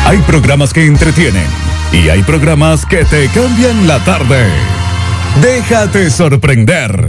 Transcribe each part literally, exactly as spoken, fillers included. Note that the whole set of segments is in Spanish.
Hay programas que entretienen y hay programas que te cambian la tarde. Déjate sorprender.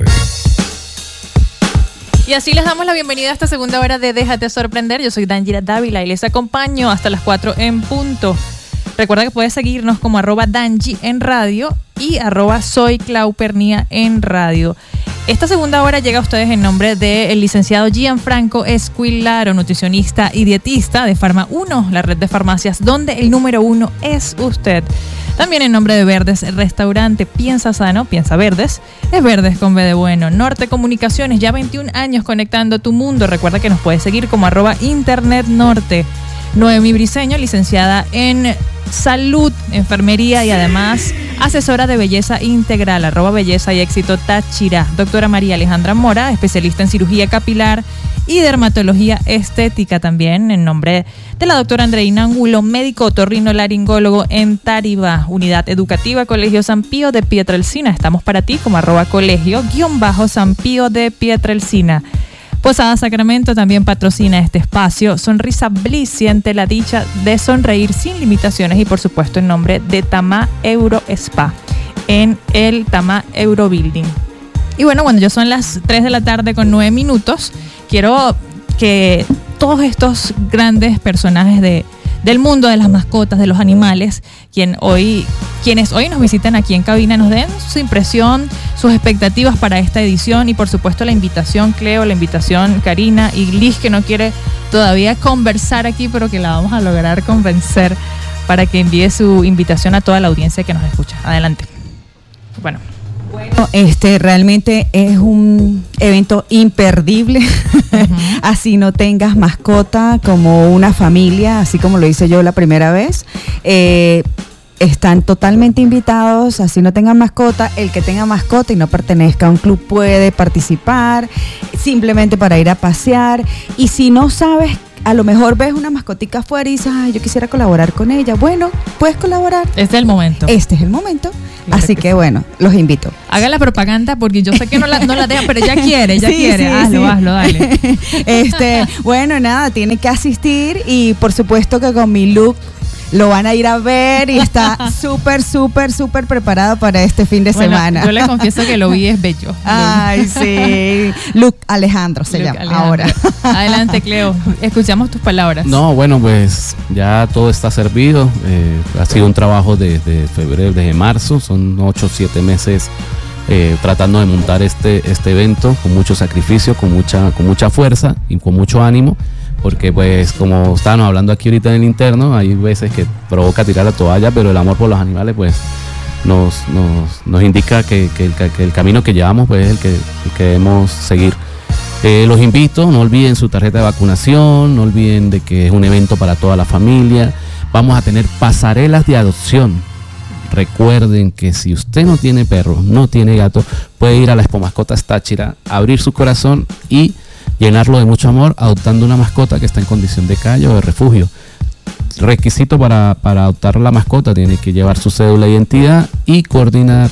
Y así les damos la bienvenida a esta segunda hora de Déjate Sorprender. Yo soy Dangira Dávila y les acompaño hasta las cuatro en punto. Recuerda que puedes seguirnos como arroba Dangi en radio y arroba soy Clau Pernía en radio. Esta segunda hora llega a ustedes en nombre del licenciado Gianfranco Esquilaro, nutricionista y dietista de Farma uno, la red de farmacias donde el número uno es usted. También en nombre de Verdes Restaurante, piensa sano, piensa Verdes, es Verdes con B de bueno. Norte Comunicaciones, ya veintiún años conectando tu mundo. Recuerda que nos puedes seguir como arroba Internet Norte. Noemí Briceño, licenciada en salud, enfermería y además asesora de belleza integral, arroba belleza y éxito Táchira. Doctora María Alejandra Mora, especialista en cirugía capilar y dermatología estética también, en nombre de la doctora Andreina Angulo, médico otorrinolaringólogo en Tariba, unidad educativa Colegio San Pío de Pietrelcina. Estamos para ti como arroba colegio guión bajo San Pío de Pietrelcina. Posada Sacramento también patrocina este espacio. Sonrisa Bliss, siente la dicha de sonreír sin limitaciones y por supuesto en nombre de Tama Euro Spa en el Tama Euro Building. Y bueno, cuando ya son las tres de la tarde con nueve minutos, quiero que todos estos grandes personajes de, del mundo de las mascotas, de los animales, quien hoy, quienes hoy nos visitan aquí en cabina, nos den su impresión, sus expectativas para esta edición y por supuesto la invitación, Cleo, la invitación, Karina y Liz, que no quiere todavía conversar aquí, pero que la vamos a lograr convencer para que envíe su invitación a toda la audiencia que nos escucha. Adelante. Bueno. Bueno, este realmente es un evento imperdible, uh-huh. Así no tengas mascota, como una familia, así como lo hice yo la primera vez. Eh, están totalmente invitados, así no tengan mascota. El que tenga mascota y no pertenezca a un club puede participar, simplemente para ir a pasear. Y si no sabes, a lo mejor ves una mascotica afuera y dices, ay, yo quisiera colaborar con ella. Bueno, puedes colaborar. Este es el momento. Este es el momento. Claro. Así que, que bueno, los invito. Haga la propaganda porque yo sé que no la, no la deja, pero ella quiere, ella sí, quiere. Sí, hazlo, sí. hazlo, dale. Este, bueno, nada, tiene que asistir y por supuesto que con mi look lo van a ir a ver y está súper, súper, súper preparado para este fin de bueno, semana. Yo le confieso que lo vi, es bello. Ay, sí. Luke Alejandro se Luke llama Alejandro. Ahora. Adelante, Cleo. Escuchamos tus palabras. No, bueno, pues ya todo está servido. Eh, ha sido un trabajo desde febrero, desde marzo. Son ocho, siete meses eh, tratando de montar este, este evento con mucho sacrificio, con mucha, con mucha fuerza y con mucho ánimo. Porque pues como estábamos hablando aquí ahorita en el interno, hay veces que provoca tirar la toalla, pero el amor por los animales pues nos, nos, nos indica que, que, el, que el camino que llevamos pues es el que, el que debemos seguir. Eh, los invito, no olviden su tarjeta de vacunación, no olviden de que es un evento para toda la familia. Vamos a tener pasarelas de adopción. Recuerden que si usted no tiene perro, no tiene gato, puede ir a la Expo Mascotas Táchira, abrir su corazón y llenarlo de mucho amor adoptando una mascota que está en condición de calle o de refugio. Requisito para, para adoptar la mascota: tiene que llevar su cédula de identidad y coordinar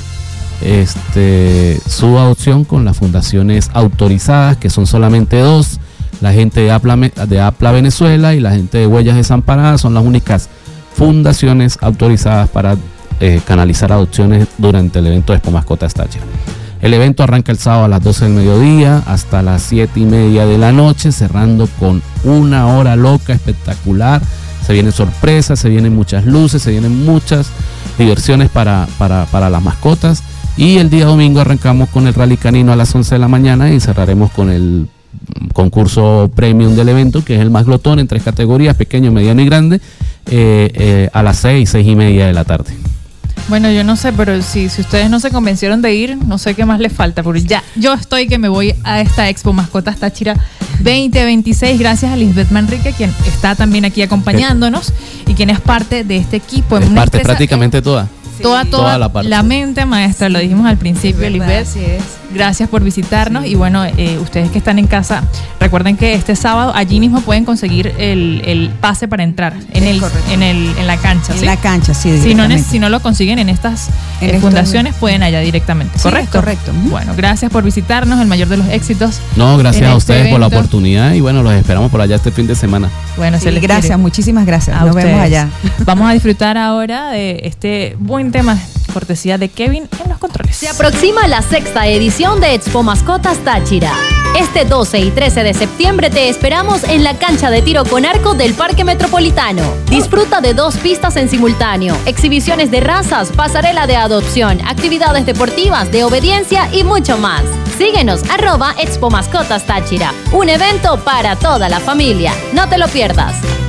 este, su adopción con las fundaciones autorizadas, que son solamente dos: la gente de APLA, de APLA Venezuela y la gente de Huellas Desamparadas. Son las únicas fundaciones autorizadas para eh, canalizar adopciones durante el evento de Expo Mascotas Táchira. El evento arranca el sábado a las doce del mediodía hasta las siete y media de la noche, cerrando con una hora loca, espectacular. Se vienen sorpresas, se vienen muchas luces, se vienen muchas diversiones para, para, para las mascotas. Y el día domingo arrancamos con el Rally Canino a las once de la mañana y cerraremos con el concurso premium del evento, que es el más glotón en tres categorías: pequeño, mediano y grande, eh, eh, a las seis, seis y media de la tarde. Bueno, yo no sé, pero si, si ustedes no se convencieron de ir, no sé qué más les falta, porque ya yo estoy que me voy a esta Expo Mascotas Táchira veinte veintiséis, gracias a Lisbeth Manrique, quien está también aquí acompañándonos y quien es parte de este equipo. Es parte prácticamente toda. Sí. Toda, toda, toda la, parte. La mente maestra, lo dijimos al principio, Lisbeth. Así es. Gracias por visitarnos y bueno, eh, ustedes que están en casa, recuerden que este sábado allí mismo pueden conseguir el, el pase para entrar en, el, en, el, en la cancha. En ¿sí? la cancha, sí. Si no, si no lo consiguen en estas en eh, fundaciones, estos... pueden allá directamente. Sí, ¿correcto? Correcto. Bueno, gracias por visitarnos, el mayor de los éxitos. No, gracias a ustedes este por la oportunidad y bueno, los esperamos por allá este fin de semana. Bueno, sí, se les gracias, quiere. Muchísimas gracias. A Nos ustedes. vemos allá. Vamos a disfrutar ahora de este buen tema, cortesía de Kevin en los controles. Se aproxima la sexta edición de Expo Mascotas Táchira. Este doce y trece de septiembre te esperamos en la cancha de tiro con arco del Parque Metropolitano. Disfruta de dos pistas en simultáneo, exhibiciones de razas, pasarela de adopción, actividades deportivas, de obediencia y mucho más. Síguenos, arroba Expo Mascotas Táchira, un evento para toda la familia. No te lo pierdas.